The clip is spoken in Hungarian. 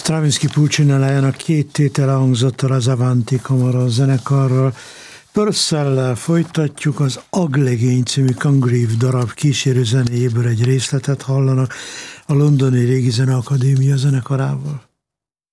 Stravinsky Pulcinellájának két tétele hangzott az Avanti Kamara zenekarral. Purcell-lel folytatjuk, az Aglegény című Congreve darab kísérő zenéjéből egy részletet hallanak a Londoni Régi Zeneakadémia zenekarával.